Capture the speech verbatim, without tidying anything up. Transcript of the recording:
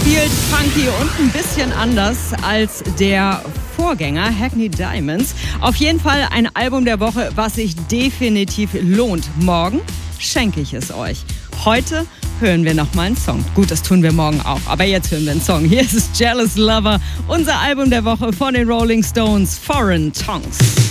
Aufgespielt, funky und ein bisschen anders als der Vorgänger Hackney Diamonds. Auf jeden Fall ein Album der Woche, was sich definitiv lohnt. Morgen schenke ich es euch. Heute hören wir noch mal einen Song. Gut, das tun wir morgen auch, aber jetzt hören wir einen Song. Hier ist Jealous Lover, unser Album der Woche von den Rolling Stones, Foreign Tongues.